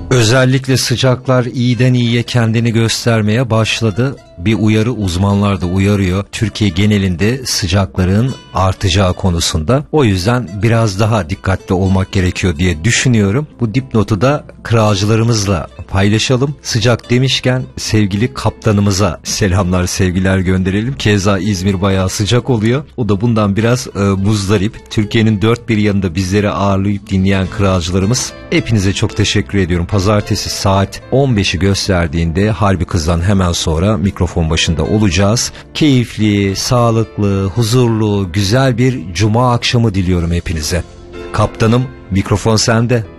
Özellikle sıcaklar iyiden iyiye kendini göstermeye başladı. Bir uyarı, uzmanlar da uyarıyor. Türkiye genelinde sıcakların artacağı konusunda. O yüzden biraz daha dikkatli olmak gerekiyor diye düşünüyorum. Bu dipnotu da kralcılarımızla paylaşalım. Sıcak demişken sevgili kaptanımıza selamlar, sevgiler gönderelim. Keza İzmir bayağı sıcak oluyor. O da bundan biraz muzdarip. Türkiye'nin dört bir yanında bizleri ağırlayıp dinleyen kralcılarımız, hepinize çok teşekkür ediyorum. Pazartesi saat 15'i gösterdiğinde Harbi Kız'dan hemen sonra mikrofon başında olacağız. Keyifli, sağlıklı, huzurlu, güzel bir cuma akşamı diliyorum hepinize. Kaptanım, mikrofon sende.